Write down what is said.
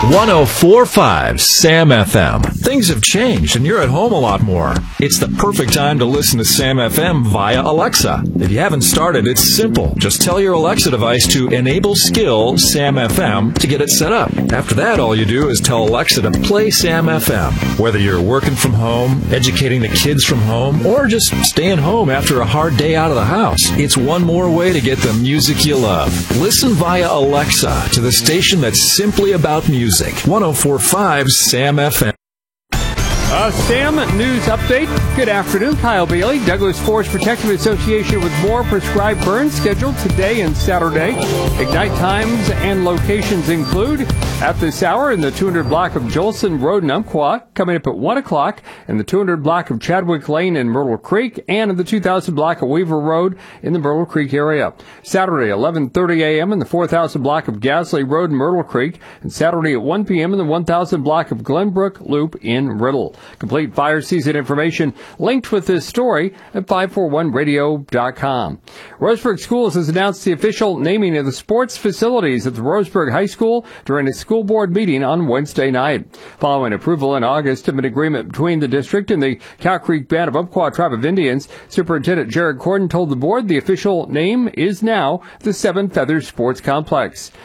104.5 Sam FM. Things have changed and you're at home a lot more. It's the perfect time to listen to Sam FM via Alexa. If you haven't started, it's simple. Just tell your Alexa device to enable skill Sam FM to get it set up. After that, all you do is tell Alexa to play Sam FM. Whether you're working from home, educating the kids from home, or just staying home after a hard day out of the house, it's one more way to get the music you love. Listen via Alexa to the station that's simply about music. 104.5 Sam FM. Sam News Update. Good afternoon. Kyle Bailey. Douglas Forest Protective Association with more prescribed burns scheduled today and Saturday. Ignite times and locations include at this hour in the 200 block of Jolson Road in Umpqua, coming up at 1 o'clock, in the 200 block of Chadwick Lane in Myrtle Creek, and in the 2000 block of Weaver Road in the Myrtle Creek area. Saturday, 11:30 a.m. in the 4000 block of Gasley Road in Myrtle Creek, and Saturday at 1 p.m. in the 1000 block of Glenbrook Loop in Riddle. Complete fire season information linked with this story at 541radio.com. Roseburg Schools has announced the official naming of the sports facilities at the Roseburg High School during a school board meeting on Wednesday night. Following approval in August of an agreement between the district and the Cow Creek Band of Umpqua Tribe of Indians, Superintendent Jared Corden told the board the official name is now the Seven Feathers Sports Complex.